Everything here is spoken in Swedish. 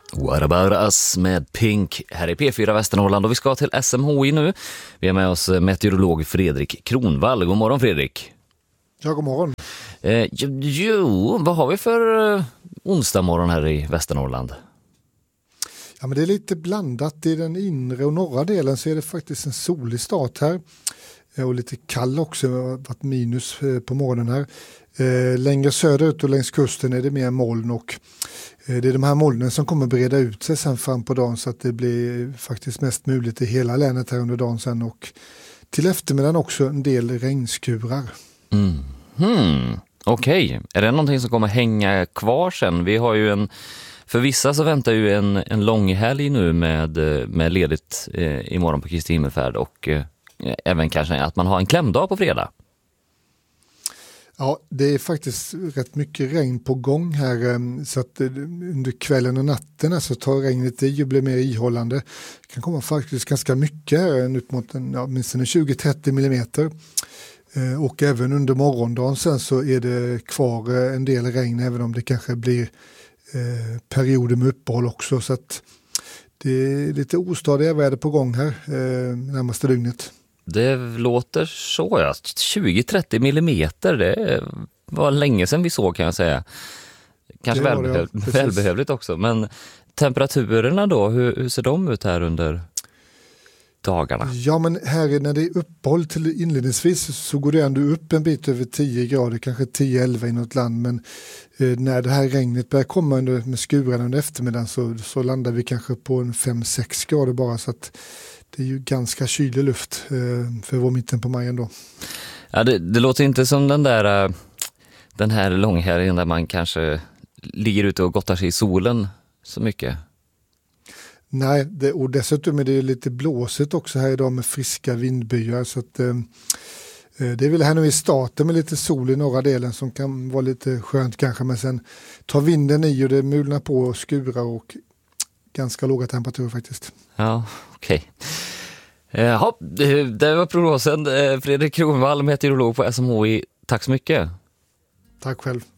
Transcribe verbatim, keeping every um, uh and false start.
What about us med Pink här i P fyra Västernorrland, och vi ska till S M H I nu. Vi har med oss meteorolog Fredrik Kronvall. God morgon Fredrik. Ja, god morgon. Eh, jo, jo, vad har vi för eh, onsdag morgon här i Västernorrland? Ja, men det är lite blandat. I den inre och norra delen så är det faktiskt en solig start här. Och lite kall också, det har varit minus på morgonen här. Eh, längre söderut och längs kusten är det mer moln, och eh, det är de här molnen som kommer breda ut sig sen fram på dagen, så att det blir faktiskt mest möjligt i hela länet här under dagen sen, och till eftermiddagen också en del regnskurar. Mm. Hmm. Okej, okay. Är det någonting som kommer hänga kvar sen? Vi har ju en, för vissa så väntar ju en, en lång helg nu med, med ledigt eh, imorgon på Kristi himmelfärd, och eh, även kanske att man har en klämdag på fredag. Ja, det är faktiskt rätt mycket regn på gång här, så att under kvällen och natten så tar regnet i och blir mer ihållande. Det kan komma faktiskt ganska mycket här, upp mot en, ja, minst tjugo till trettio millimeter. Och även under morgondagen sen så är det kvar en del regn, även om det kanske blir eh, perioder med uppehåll också. Så att det är lite ostadiga väder på gång här eh, närmaste dygnet. Det låter så, ja. tjugo till trettio millimeter, det var länge sedan vi såg, kan jag säga. Kanske välbehöv- det, ja. välbehövligt också. Men temperaturerna då, hur, hur ser de ut här under dagarna? Ja, men här när det är uppehåll till inledningsvis så går det ändå upp en bit över tio grader, kanske tio elva i något land. Men eh, när det här regnet börjar komma under, med skurarna under eftermiddagen så, så landar vi kanske på en fem sex grader bara, så att det är ju ganska kylig luft eh, för vår mitten på maj ändå. Ja, det, det låter inte som den där den här långhelgen där man kanske ligger ute och gottar sig i solen så mycket. Nej, det, och dessutom är det lite blåsigt också här idag med friska vindbyar, så att eh, det är väl här nu i starten med lite sol i norra delen som kan vara lite skönt kanske, men sen tar vinden i och det mulnar på och skurar och ganska låga temperaturer faktiskt. Ja, okej. Okay. Jaha, det var prognosen. Fredrik Kronvall, meteorolog på S M H I. Tack så mycket. Tack själv.